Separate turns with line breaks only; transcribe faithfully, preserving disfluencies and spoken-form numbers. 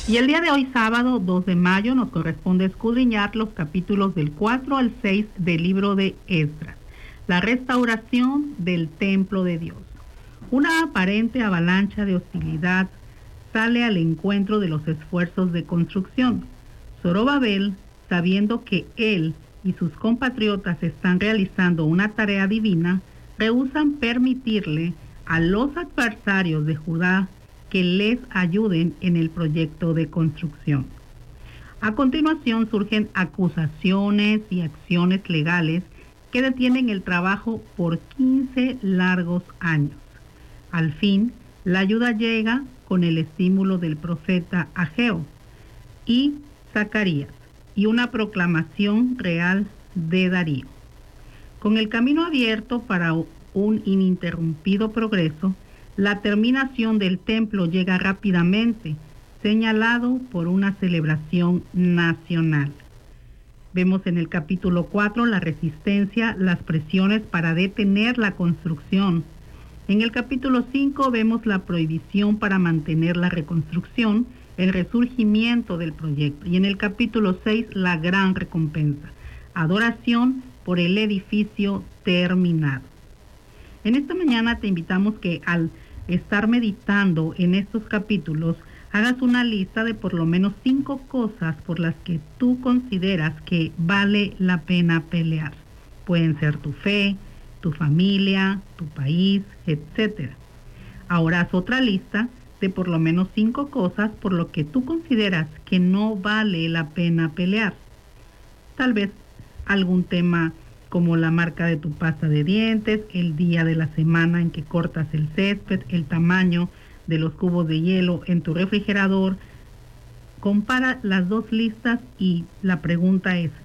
Y el día de hoy, sábado dos de mayo, nos corresponde escudriñar los capítulos del cuatro al seis del libro de Esdras, la restauración del templo de Dios. Una aparente avalancha de hostilidad sale al encuentro de los esfuerzos de construcción. Zorobabel, sabiendo que él y sus compatriotas están realizando una tarea divina, rehúsan permitirle a los adversarios de Judá que les ayuden en el proyecto de construcción. A continuación surgen acusaciones y acciones legales que detienen el trabajo por quince largos años. Al fin, la ayuda llega con el estímulo del profeta Ageo y Zacarías y una proclamación real de Darío. Con el camino abierto para un ininterrumpido progreso, la terminación del templo llega rápidamente, señalado por una celebración nacional. Vemos en el capítulo cuatro la resistencia, las presiones para detener la construcción. En el capítulo cinco vemos la prohibición para mantener la reconstrucción, el resurgimiento del proyecto. Y en el capítulo seis, la gran recompensa, adoración por el edificio terminado. En esta mañana te invitamos que al estar meditando en estos capítulos, hagas una lista de por lo menos cinco cosas por las que tú consideras que vale la pena pelear. Pueden ser tu fe, tu familia, tu país, etcétera. Ahora haz otra lista de por lo menos cinco cosas por lo que tú consideras que no vale la pena pelear. Tal vez algún tema como la marca de tu pasta de dientes, el día de la semana en que cortas el césped, el tamaño de los cubos de hielo en tu refrigerador. Compara las dos listas y la pregunta es,